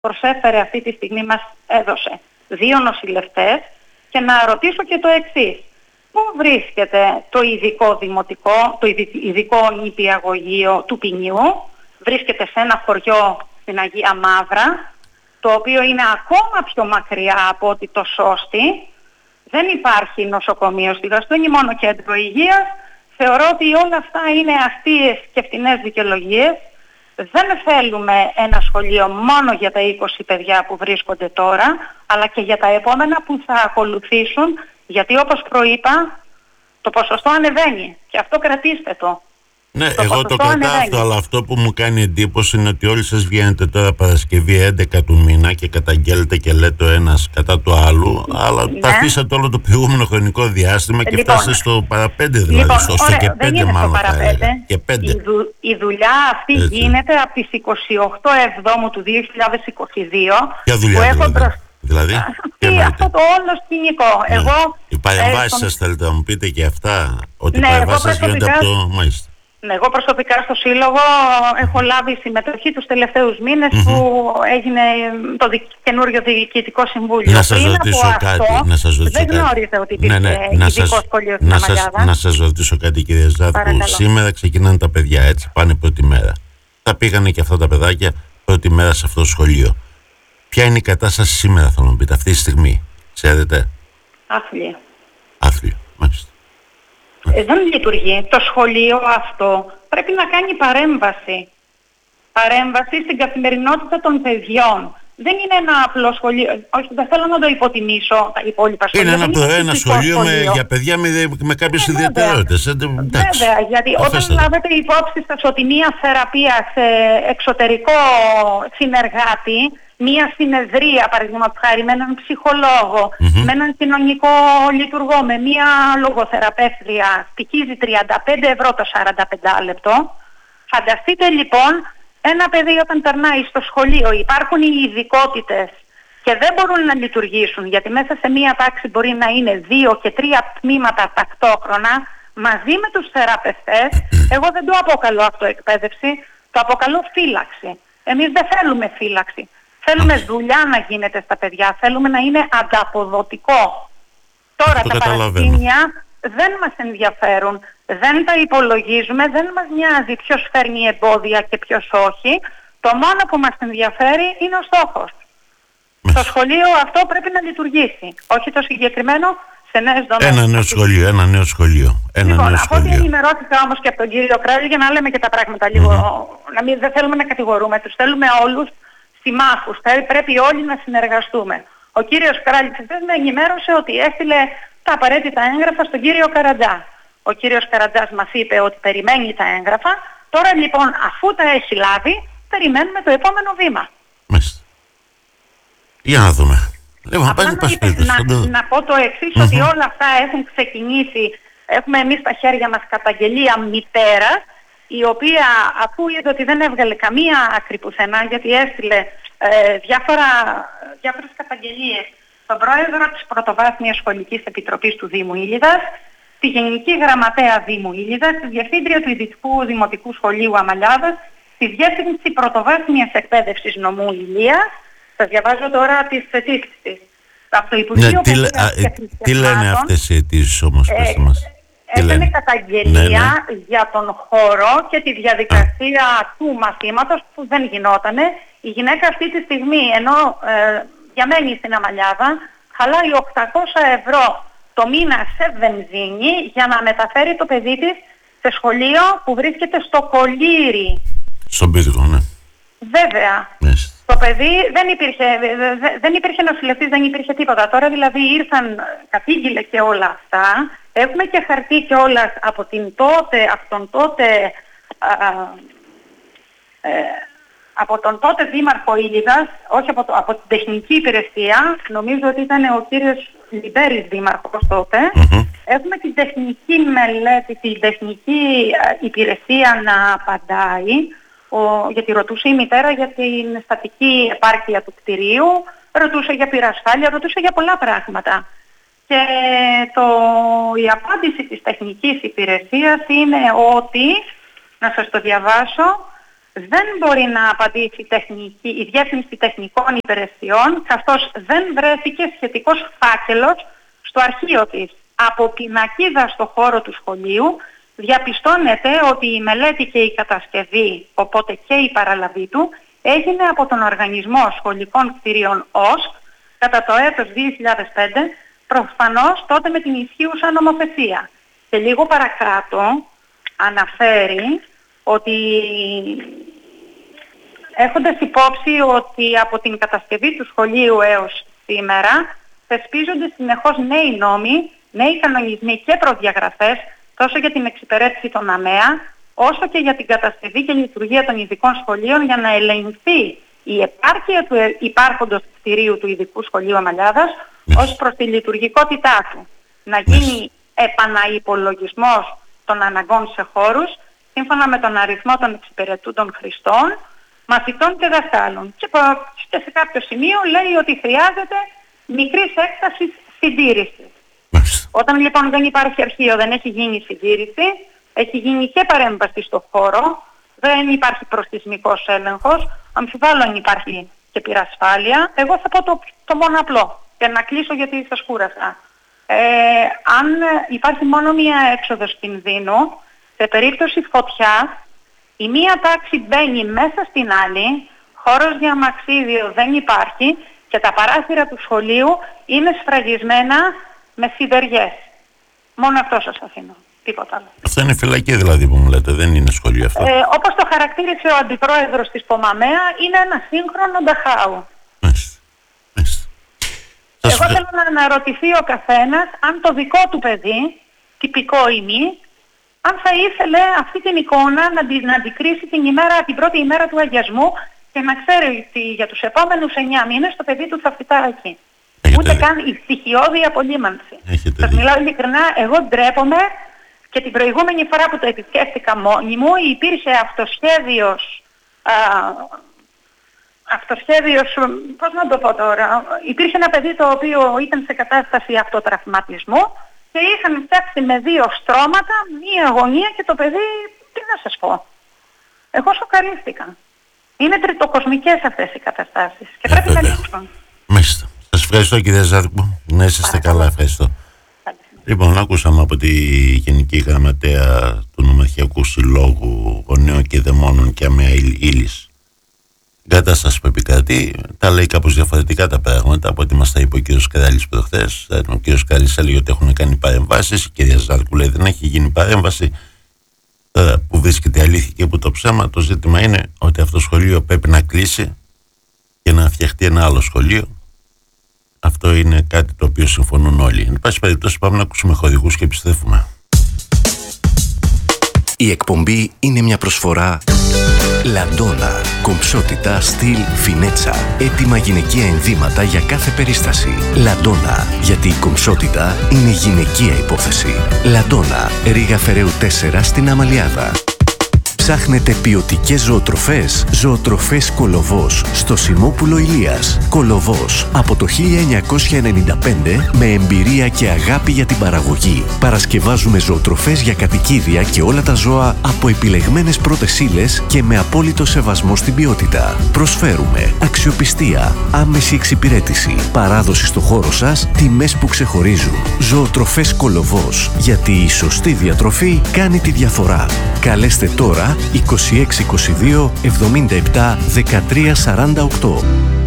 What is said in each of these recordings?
προσέφερε αυτή τη στιγμή μας έδωσε 2 νοσηλευτές και να ρωτήσω και το εξής. Πού βρίσκεται το ειδικό δημοτικό, το ειδικό νηπιαγωγείο του Ποινιού? Βρίσκεται σε ένα χωριό στην Αγία Μαύρα, το οποίο είναι ακόμα πιο μακριά από ότι το Σώστη. Δεν υπάρχει νοσοκομείο στη Γαστού, είναι μόνο κέντρο υγείας. Θεωρώ ότι όλα αυτά είναι αστείες και φτηνές δικαιολογίες. Δεν θέλουμε ένα σχολείο μόνο για τα 20 παιδιά που βρίσκονται τώρα, αλλά και για τα επόμενα που θα ακολουθήσουν, γιατί όπως προείπα, το ποσοστό ανεβαίνει και αυτό κρατήστε το. Ναι, εγώ το κρατάω, αλλά αυτό που μου κάνει εντύπωση είναι ότι όλοι σας βγαίνετε τώρα Παρασκευή 11 του μήνα και καταγγέλλετε και λέτε ο ένας κατά του άλλου, αλλά τα αφήσατε όλο το προηγούμενο χρονικό διάστημα και φτάσετε στο παραπέντε, δηλαδή στο και 5 μάλλον θα έλεγα. Και 5. Η δουλειά αυτή γίνεται από τις 28 Εβδόμου του 2022. Ποια δουλειά δηλαδή? Αυτό το όλο σκηνικό. Ναι. Οι παρεμβάσεις σας θέλετε να μου πείτε και αυτά, ότι οι παρεμβάσεις σας γίνονται από το μάλιστα. Ναι, εγώ προσωπικά στο Σύλλογο έχω λάβει συμμετοχή τους τελευταίους μήνες που έγινε το καινούριο Διοικητικό Συμβούλιο. Να σας ρωτήσω κάτι. Δεν γνώριζα ότι υπήρχε ειδικό σχολείο στην Αμαλιάδα. Να σας ρωτήσω κάτι, κυρία Ζάδικου. Σήμερα ξεκινάνε τα παιδιά, έτσι, πάνε πρώτη μέρα. Θα πήγανε και αυτά τα παιδάκια πρώτη μέρα σε αυτό το σχολείο. Ποια είναι η κατάσταση σήμερα, θα μου πείτε, αυτή τη στιγμή? Ξέρετε? Άθλιο, μάλιστα. Δεν λειτουργεί. Το σχολείο αυτό πρέπει να κάνει παρέμβαση. Παρέμβαση στην καθημερινότητα των παιδιών. Δεν είναι ένα απλό σχολείο. Όχι, δεν θέλω να το υποτιμήσω τα υπόλοιπα σχολεία. Είναι ένα σχολείο για παιδιά με κάποιες ιδιαιτερότητες. Βέβαια, γιατί όταν λάβετε υπόψη σας ότι μία θεραπεία σε εξωτερικό συνεργάτη, μία συνεδρία, παραδείγματος χάρη, με έναν ψυχολόγο, με έναν κοινωνικό λειτουργό, με μία λογοθεραπεύτρια, στοιχίζει 35 ευρώ το 45 λεπτό. Φανταστείτε λοιπόν, ένα παιδί όταν περνάει στο σχολείο, υπάρχουν οι ειδικότητες και δεν μπορούν να λειτουργήσουν, γιατί μέσα σε μία τάξη μπορεί να είναι 2 και 3 τμήματα ταυτόχρονα, μαζί με τους θεραπευτές. Εγώ δεν το αποκαλώ αυτό εκπαίδευση, το αποκαλώ φύλαξη. Εμείς δεν θέλουμε φύλαξη. Θέλουμε δουλειά να γίνεται στα παιδιά, θέλουμε να είναι ανταποδοτικό. Τώρα τα παρασκήνια δεν μας ενδιαφέρουν, δεν τα υπολογίζουμε, δεν μας νοιάζει ποιος φέρνει εμπόδια και ποιος όχι. Το μόνο που μας ενδιαφέρει είναι ο στόχος. Το σχολείο αυτό πρέπει να λειτουργήσει, όχι το συγκεκριμένο, σε νέες δομές. Ένα νέο σχολείο. Από ό,τι ενημερώθηκα όμως και από τον κύριο Κράλη, για να λέμε και τα πράγματα λίγο, δεν θέλουμε να κατηγορούμε, τους θέλουμε όλους συμμάχους, πρέπει όλοι να συνεργαστούμε. Ο κύριος Κράλης με ενημέρωσε ότι έστειλε τα απαραίτητα έγγραφα στον κύριο Καραντζά. Ο κύριος Καραντζάς μας είπε ότι περιμένει τα έγγραφα. Τώρα λοιπόν, αφού τα έχει λάβει, περιμένουμε το επόμενο βήμα. Μάλιστα. Για να δούμε. Να πω το εξής, ότι όλα αυτά έχουν ξεκινήσει. Έχουμε εμείς στα χέρια μας καταγγελία μητέρας, η οποία αφού είδε ότι δεν έβγαλε καμία άκρη πουθενά, γιατί έστειλε διάφορες καταγγελίες στον πρόεδρο της Πρωτοβάθμιας Σχολικής Επιτροπής του Δήμου Ήλιδας, στη Γενική Γραμματέα Δήμου Ήλιδας, στη Διευθύντρια του Ειδικού Δημοτικού Σχολείου Αμαλιάδας, στη Διεύθυνση Πρωτοβάθμιας Εκπαίδευσης Νομού Ηλίας. Σας διαβάζω τώρα τις αιτήσεις της. Τι λένε αυτές οι αιτήσεις όμως, πέστε μας? Έκανε καταγγελία για τον χώρο και τη διαδικασία του μαθήματος που δεν γινότανε. Η γυναίκα αυτή τη στιγμή, ενώ διαμένει στην Αμαλιάδα, χαλάει 800 ευρώ το μήνα σε βενζίνη για να μεταφέρει το παιδί της σε σχολείο που βρίσκεται στο Κολύρι. Στον Πύργο, ναι. Βέβαια. Το παιδί δεν υπήρχε νοσηλευτής, δεν υπήρχε τίποτα. Τώρα δηλαδή κατήγγειλε και όλα αυτά. Έχουμε και χαρτί κιόλας από τον τότε δήμαρχο Ήλιδας, όχι από την τεχνική υπηρεσία, νομίζω ότι ήταν ο κύριος Λιμπέρης δήμαρχος τότε. Έχουμε την τεχνική μελέτη, την τεχνική υπηρεσία να απαντάει, γιατί ρωτούσε η μητέρα για την στατική επάρκεια του κτηρίου, ρωτούσε για πυρασφάλεια, ρωτούσε για πολλά πράγματα. Και η απάντηση της τεχνικής υπηρεσίας είναι ότι, να σας το διαβάσω, δεν μπορεί να απαντήσει η Διεύθυνση Τεχνικών Υπηρεσιών, καθώς δεν βρέθηκε σχετικός φάκελος στο αρχείο της. Από πινακίδα στο χώρο του σχολείου διαπιστώνεται ότι η μελέτη και η κατασκευή, οπότε και η παραλαβή του, έγινε από τον Οργανισμό Σχολικών Κτηρίων ΟΣΚ κατά το έτος 2005, προφανώς τότε με την ισχύουσα νομοθεσία. Και λίγο παρακάτω αναφέρει ότι έχοντας υπόψη ότι από την κατασκευή του σχολείου έως σήμερα θεσπίζονται συνεχώς νέοι νόμοι, νέοι κανονισμοί και προδιαγραφές τόσο για την εξυπηρέτηση των ΑΜΕΑ όσο και για την κατασκευή και λειτουργία των ειδικών σχολείων για να ελεγχθεί η επάρκεια του υπάρχοντος κτηρίου του ειδικού σχολείου Αμαλιάδας ως προς τη λειτουργικότητά του. Να γίνει επαναϋπολογισμός των αναγκών σε χώρους σύμφωνα με τον αριθμό των εξυπηρετούντων χρηστών, μαθητών και δασκάλων. Και σε κάποιο σημείο λέει ότι χρειάζεται μικρής έκτασης συντήρησης. Όταν λοιπόν δεν υπάρχει αρχείο, δεν έχει γίνει συντήρηση, έχει γίνει και παρέμβαση στο χώρο, δεν υπάρχει προσεισμικός έλεγχος, αμφιβάλλω αν υπάρχει και πυρασφάλεια. Εγώ θα πω το μόνο απλό και να κλείσω γιατί σας κούρασα. Αν υπάρχει μόνο μία έξοδος κινδύνου, σε περίπτωση φωτιάς, η μία τάξη μπαίνει μέσα στην άλλη, χώρος για αμαξίδιο δεν υπάρχει και τα παράθυρα του σχολείου είναι σφραγισμένα με σιδεριές. Μόνο αυτό σας αφήνω. Τίποτα άλλο. Αυτό είναι φυλακή δηλαδή που μου λέτε, δεν είναι σχολείο αυτό. Όπως το χαρακτήρισε ο αντιπρόεδρος της ΠΟΜΑΜΕΑ, είναι ένα σύγχρονο νταχάου. Εγώ θέλω να αναρωτηθεί ο καθένας αν το δικό του παιδί, τυπικό ή μη, αν θα ήθελε αυτή την εικόνα να αντικρίσει την πρώτη ημέρα του αγιασμού και να ξέρει ότι για τους επόμενους 9 μήνες το παιδί του θα φυτά εκεί. Ούτε καν η στοιχειώδη απολύμανση. Σας μιλάω ειλικρινά, εγώ ντρέπομαι και την προηγούμενη φορά που το επισκέφτηκα μόνη μου υπήρχε αυτοσχέδιος, πώς να το πω τώρα, υπήρχε ένα παιδί το οποίο ήταν σε κατάσταση αυτοτραυματισμού και είχαν φτιάξει με 2 στρώματα μία γωνία και το παιδί, τι να σας πω, εγώ σοκαρίστηκα. Είναι τριτοκοσμικές αυτές οι καταστάσεις και πρέπει να λύσουν. Μάλιστα. Σας ευχαριστώ κύριε Ζάρκου. Να είσαστε καλά, ευχαριστώ. Λοιπόν, άκουσαμε από τη Γενική Γραμματέα του Νομαρχιακού Συλλόγου Γονέων και Δαιμόνων και ΑΜΕΑ Ήλης κατάσταση που επικρατεί. Τα λέει κάπως διαφορετικά τα πράγματα από ό,τι μας τα είπε ο κ. Καράλης προχθές. Ο κ. Καράλης έλεγε ότι έχουν κάνει παρεμβάσεις. Η κυρία Ζάρκου λέει δεν έχει γίνει παρέμβαση. Τώρα που βρίσκεται η αλήθεια και που το ψέμα, το ζήτημα είναι ότι αυτό το σχολείο πρέπει να κλείσει και να φτιαχτεί ένα άλλο σχολείο. Αυτό είναι κάτι το οποίο συμφωνούν όλοι. Εν πάση περιπτώσει, πάμε να ακούσουμε χορηγούς και επιστρέφουμε. Η εκπομπή είναι μια προσφορά Λαντόνα. Κομψότητα, στυλ, φινέτσα. Έτοιμα γυναικεία ενδύματα για κάθε περίσταση. Λαντόνα. Γιατί η κομψότητα είναι γυναικεία υπόθεση. Λαντόνα. Ρήγα Φεραίου 4 στην Αμαλιάδα. Ψάχνετε ποιοτικές ζωοτροφές? Ζωοτροφές Κολοβός στο Σιμόπουλο Ηλίας. Κολοβός από το 1995 με εμπειρία και αγάπη για την παραγωγή. Παρασκευάζουμε ζωοτροφές για κατοικίδια και όλα τα ζώα από επιλεγμένες πρώτες ύλες και με απόλυτο σεβασμό στην ποιότητα. Προσφέρουμε αξιοπιστία, άμεση εξυπηρέτηση, παράδοση στο χώρο σας, τιμές που ξεχωρίζουν. Ζωοτροφές Κολοβός. Γιατί η σωστή διατροφή κάνει τη διαφορά. Καλέστε τώρα 2622 77 13 48.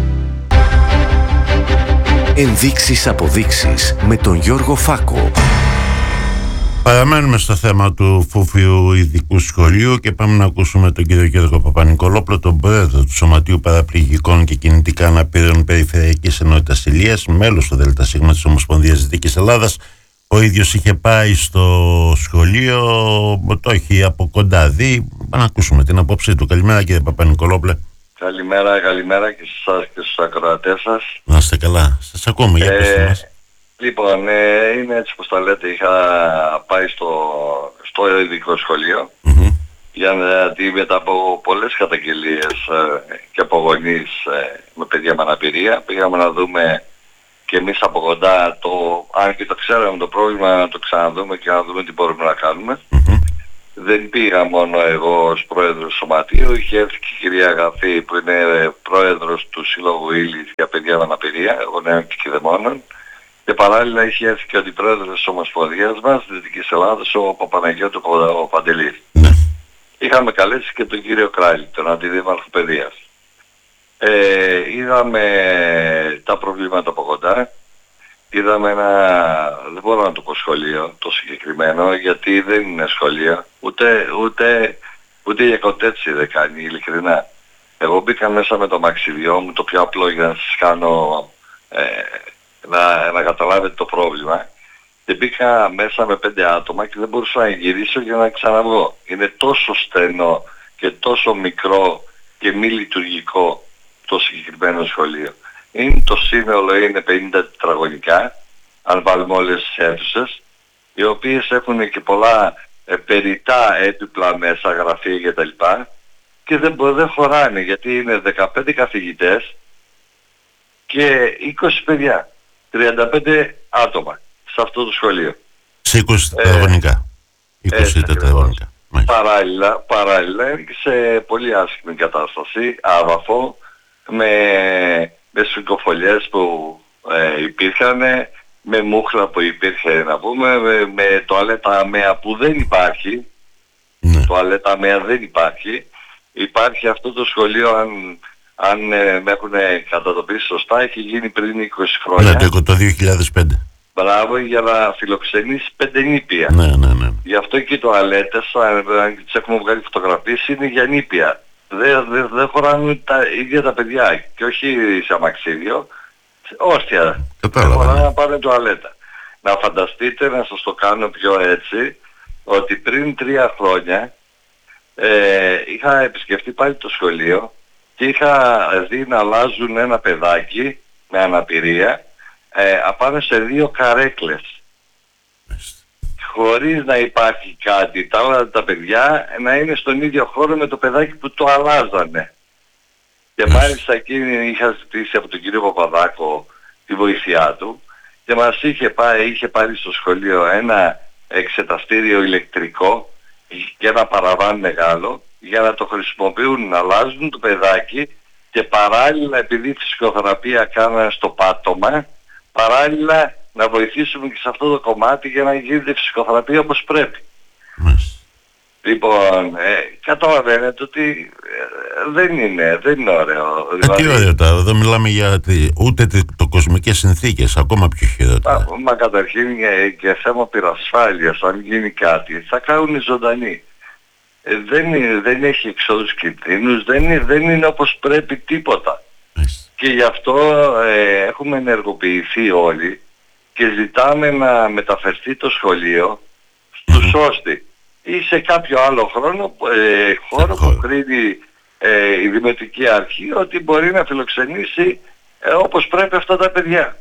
Ενδείξεις αποδείξεις με τον Γιώργο Φάκο. Παραμένουμε στο θέμα του Φούφιου Ειδικού Σχολείου και πάμε να ακούσουμε τον κύριο Γιώργο Παπα-Νικολόπουλο, τον πρόεδρο του Σωματείου Παραπληγικών και Κινητικά Αναπήρων Περιφερειακής Ενότητας Ηλίας, μέλος του ΔΣ της Ομοσπονδίας Δυτικής Ελλάδας. Ο ίδιος είχε πάει στο σχολείο, το έχει από κοντά δει. Να ακούσουμε την απόψη του. Καλημέρα κύριε Παπα-Νικολόπουλε. Καλημέρα και σε εσάς και στους ακροατές σας. Να είστε καλά. Σας ακούμε, για πέστε μας. Λοιπόν, είναι έτσι πως τα λέτε. Είχα πάει στο ειδικό σχολείο γιατί μετά από πολλές καταγγελίες και από γονείς με παιδιά με αναπηρία πήγαμε να δούμε και εμείς από κοντά αν και το ξέραμε το πρόβλημα, να το ξαναδούμε και να δούμε τι μπορούμε να κάνουμε. δεν πήγα μόνο εγώ ως πρόεδρος του Σωματείου, είχε έρθει και η κυρία Αγαθή που είναι πρόεδρος του Συλλόγου Ήλης για παιδιά με αναπηρία, γονέων και κηδεμόνων, και παράλληλα είχε έρθει και ο αντιπρόεδρος της Ομοσπονδίας μας, Δυτικής Ελλάδας, ο Παπαναγιώτου ο Παντελής. Είχαμε καλέσει και τον κύριο Κράλη, τον αντιδήμαρχο παιδείας. Είδαμε τα προβλήματα από κοντά. Είδαμε δεν μπορώ να το πω σχολείο το συγκεκριμένο, γιατί δεν είναι σχολείο, ούτε για κοτέτσι δεν κάνει, ειλικρινά. Εγώ μπήκα μέσα με το μαξιδιό μου, το πιο απλό για να σας κάνω να καταλάβετε το πρόβλημα, και μπήκα μέσα με 5 άτομα και δεν μπορούσα να γυρίσω για να ξαναβγώ. Είναι τόσο στενό και τόσο μικρό και μη λειτουργικό το συγκεκριμένο σχολείο. Το σύνολο είναι 50 τετραγωνικά, αν βάλουμε όλες τις αίθουσες, οι οποίες έχουν και πολλά περιττά έπιπλα μέσα, γραφεία κτλ. Και δεν χωράνε, γιατί είναι 15 καθηγητές και 20 παιδιά, 35 άτομα σε αυτό το σχολείο. Σε 20 τετραγωνικά. 20 τετραγωνικά. Παράλληλα είναι και σε πολύ άσχημη κατάσταση, άβαφο, με σφυγγοφολιές που υπήρχαν, με μούχλα που υπήρχε να πούμε, με τουαλέτα αμαία που δεν υπάρχει. Τουαλέτα αμαία δεν υπάρχει. Υπάρχει αυτό το σχολείο, αν με έχουν κατατοπίσει σωστά, έχει γίνει πριν 20 χρόνια. Ναι, το 2005. Μπράβο, για να φιλοξενήσει 5 νήπια. Ναι. Γι' αυτό και οι τουαλέτες, αν τις έχουμε βγάλει φωτογραφίες, είναι για νήπια. Δεν χωράνε τα ίδια τα παιδιά, και όχι σε αμαξίδιο, όρθια. Δεν χωράνε να πάνε τουαλέτα. Να φανταστείτε, να σας το κάνω πιο έτσι, ότι πριν 3 χρόνια είχα επισκεφτεί πάλι το σχολείο και είχα δει να αλλάζουν ένα παιδάκι με αναπηρία απάνω σε 2 καρέκλες. Χωρίς να υπάρχει κάτι, τα παιδιά να είναι στον ίδιο χώρο με το παιδάκι που το αλλάζανε. Και μάλιστα εκείνη είχα ζητήσει από τον κύριο Παπαδάκο τη βοήθειά του και μας είχε πάρει στο σχολείο ένα εξεταστήριο ηλεκτρικό και ένα παραβάν μεγάλο για να το χρησιμοποιούν, να αλλάζουν το παιδάκι, και παράλληλα, επειδή η φυσικοθεραπεία κάνανε στο πάτωμα, παράλληλα να βοηθήσουμε και σε αυτό το κομμάτι για να γίνεται φυσικοθεραπεία όπως πρέπει. Λοιπόν, καταλαβαίνετε ότι δεν είναι ωραίο. Τι ωραίο τώρα, δεν μιλάμε για ούτε κοσμικές συνθήκες, ακόμα πιο χειρότερα. Μα καταρχήν και θέμα πυρασφάλειας, αν γίνει κάτι, θα κάνουν ζωντανοί. Δεν έχει εξόδους κινδύνους, δεν είναι όπως πρέπει τίποτα. Και γι' αυτό έχουμε ενεργοποιηθεί όλοι και ζητάμε να μεταφερθεί το σχολείο στους Σώστη ή σε κάποιο άλλο χώρο που κρίνει η Δημοτική Αρχή ότι μπορεί να φιλοξενήσει όπως πρέπει αυτά τα παιδιά.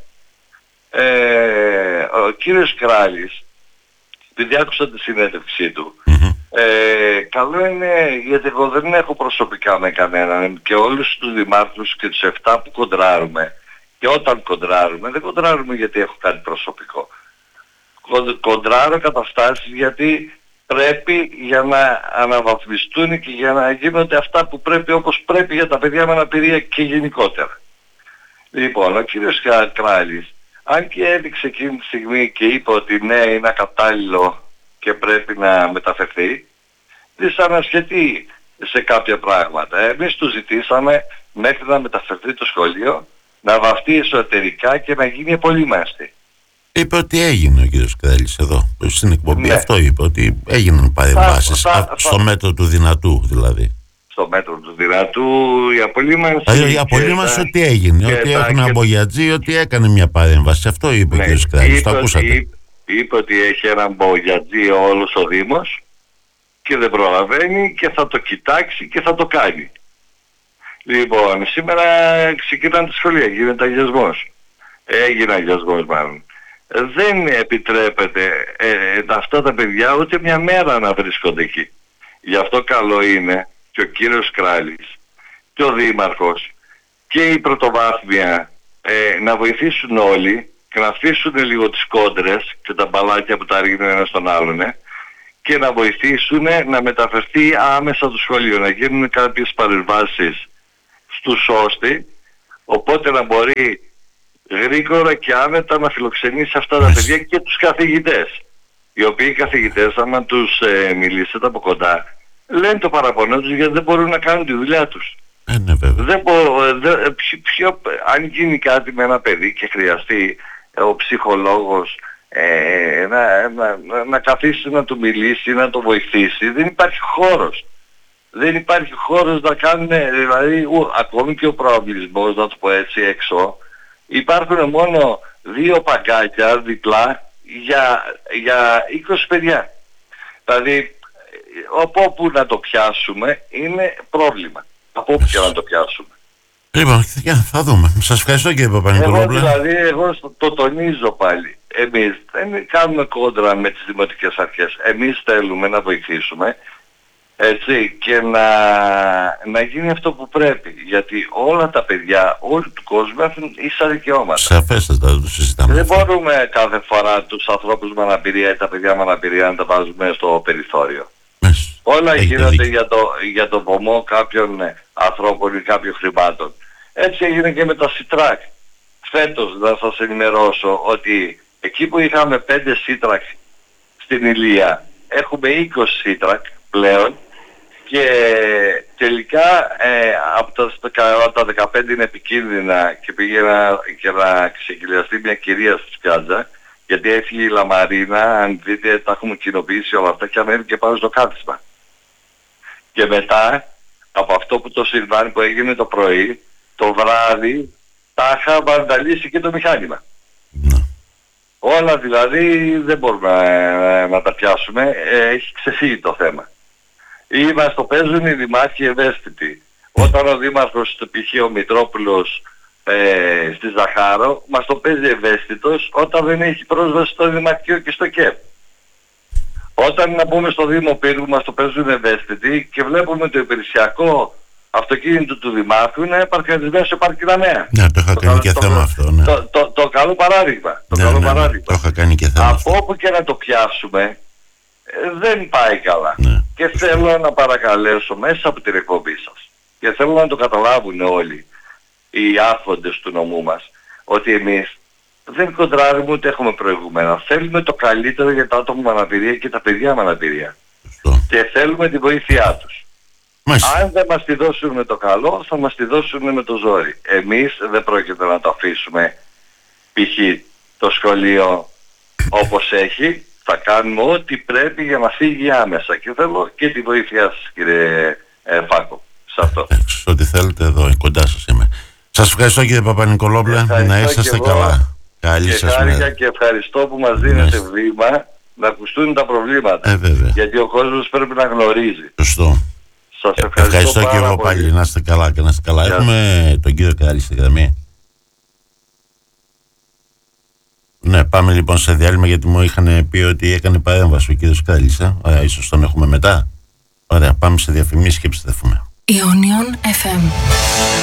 Ο κύριος Κράλης, επειδή άκουσα τη συνέντευξή του, καλό είναι, γιατί εγώ δεν έχω προσωπικά με κανέναν, και όλους τους δημάρχους και τους 7 που κοντράρουμε, και όταν κοντράρουμε, δεν κοντράρουμε γιατί έχω κάτι προσωπικό. Κοντράρω καταστάσεις γιατί πρέπει, για να αναβαθμιστούν και για να γίνονται αυτά που πρέπει όπως πρέπει για τα παιδιά με αναπηρία και γενικότερα. Λοιπόν, ο κύριος Κράλης, αν και έδειξε εκείνη τη στιγμή και είπε ότι ναι, είναι ακατάλληλο και πρέπει να μεταφερθεί, δυσανασχετεί σε κάποια πράγματα. Εμείς του ζητήσαμε μέχρι να μεταφερθεί το σχολείο, να βαφτεί εσωτερικά και να γίνει επολύμαστη. Είπε ότι έγινε ο κύριος Κράλης εδώ στην εκπομπή. Ναι. Αυτό είπε, ότι έγιναν παρεμβάσεις στο μέτρο του δυνατού δηλαδή. Στο μέτρο του δυνατού η απολύμανση. Η απολύμανση ότι έγινε, ότι έχουν αμπογιατζή, ότι έκανε μια παρέμβαση. Αυτό είπε ο κύριος Κράλης. Το ακούσατε. Είπε ότι έχει ένα αμπογιατζή όλος ο Δήμος και δεν προλαβαίνει και θα το κοιτάξει και θα το κάνει. Λοιπόν, σήμερα ξεκινάνε τα σχολεία, γίνεται αγιασμός. Έγινε αγιασμός μάλλον. Δεν επιτρέπεται αυτά τα παιδιά ούτε μια μέρα να βρίσκονται εκεί. Γι' αυτό καλό είναι και ο κύριος Κράλης και ο Δήμαρχος και η πρωτοβάθμια να βοηθήσουν όλοι και να αφήσουν λίγο τις κόντρες και τα μπαλάκια που τα ρίχνουν ένα στον άλλον και να βοηθήσουν να μεταφερθεί άμεσα το σχολείο, να γίνουν κάποιες παρεμβάσεις στους ώστε, οπότε να μπορεί γρήγορα και άνετα να φιλοξενήσει αυτά τα παιδιά και τους καθηγητές. Οι οποίοι καθηγητές, άμα τους μιλήσετε από κοντά, λένε το παραπονό τους γιατί δεν μπορούν να κάνουν τη δουλειά τους. Ναι, βέβαια. Αν γίνει κάτι με ένα παιδί και χρειαστεί ο ψυχολόγος να καθίσει να του μιλήσει, να το βοηθήσει, δεν υπάρχει χώρος. Δεν υπάρχει χώρος να κάνουν, δηλαδή ακόμη και ο προαυλισμός, να το πω έτσι, έξω. Υπάρχουν μόνο 2 παγκάκια διπλά για 20 παιδιά. Δηλαδή από όπου να το πιάσουμε είναι πρόβλημα. Από όπου και να το πιάσουμε. Λοιπόν, θα δούμε. Σας ευχαριστώ κύριε Παπα-Νικολόπουλε. Εγώ το τονίζω πάλι. Εμείς δεν κάνουμε κόντρα με τις δημοτικές αρχές. Εμείς θέλουμε να βοηθήσουμε, έτσι, και να γίνει αυτό που πρέπει. Γιατί όλα τα παιδιά, όλοι του κόσμου έχουν ίσα δικαιώματα. Σαφέστατα, το συζητάμε. Δεν μπορούμε κάθε φορά τους ανθρώπους με αναπηρία ή τα παιδιά με αναπηρία να τα βάζουμε στο περιθώριο. Όλα γίνονται για το βωμό κάποιων ανθρώπων ή κάποιων χρημάτων. Έτσι έγινε και με τα Σιτράκ. Φέτος να σας ενημερώσω ότι εκεί που είχαμε 5 Σίτρακ στην Ηλία, έχουμε 20 Σίτρακ πλέον, και τελικά από τα 15 είναι επικίνδυνα και πήγαινα και να ξεκυλιαστεί μια κυρία στη Σκάντζα, γιατί έφυγε η λαμαρίνα, αν δείτε τα έχουμε κοινοποιήσει όλα αυτά, και ανέβηκε πάνω στο κάθισμα. Και μετά από αυτό που το συμβάνει που έγινε το πρωί, το βράδυ τα είχα βανταλίσει και το μηχάνημα. Όλα δηλαδή δεν μπορούμε να τα πιάσουμε, έχει ξεφύγει το θέμα. Ή μας το παίζουν οι δημάρχοι ευαίσθητοι. Όταν ο δήμαρχος του π.χ. ο Μητρόπουλος στη Ζαχάρο μας το παίζει ευαίσθητος όταν δεν έχει πρόσβαση στο δημαρχείο και στο ΚΕΠ. Όταν να πούμε στο Δήμο Πύργου μας το παίζουν ευαίσθητοι και βλέπουμε το υπηρεσιακό αυτοκίνητο του Δημάρχου είναι παρκαρισμένο σε πάρκινγκ νέα. Ναι, το είχα κάνει και θέμα αυτό. Ναι. Το καλό παράδειγμα. Το είχα κάνει και θέμα. Από όπου και να το πιάσουμε δεν πάει καλά. Ναι. Και θέλω να παρακαλέσω μέσα από την εκπομπή σας και θέλω να το καταλάβουν όλοι οι άρχοντες του νομού μας ότι εμείς δεν κοντράρουμε ούτε έχουμε προηγούμενα. Θέλουμε το καλύτερο για τα άτομα με αναπηρία και τα παιδιά με αναπηρία. Και θέλουμε τη βοήθειά τους. Αν δεν μας τη δώσουν με το καλό, θα μας τη δώσουν με το ζόρι. Εμείς δεν πρόκειται να το αφήσουμε π.χ. το σχολείο όπως έχει. Θα κάνουμε ό,τι πρέπει για να φύγει άμεσα. Και θέλω και τη βοήθειά σας, κύριε Φάκο, σε αυτό. Ό,τι θέλετε εδώ, κοντά σας είμαι. Σας ευχαριστώ κύριε Παπα-Νικολόπουλε, να είσαστε καλά. Καλή σας μέρα. Και ευχαριστώ που μας δίνετε βήμα να ακουστούν τα προβλήματα. Γιατί ο κόσμος πρέπει να γνωρίζει. Σωστό. Σας ευχαριστώ και εγώ πάλι. Να είστε καλά και να είστε καλά. Έχουμε τον κύριο Καράλη στη γραμμή. Ναι, πάμε λοιπόν σε διάλειμμα γιατί μου είχαν πει ότι έκανε παρέμβαση ο κύριος Καράλης. Ίσως τον έχουμε μετά. Ωραία, πάμε σε διαφημίσεις και επιστρέφουμε. Ionion FM.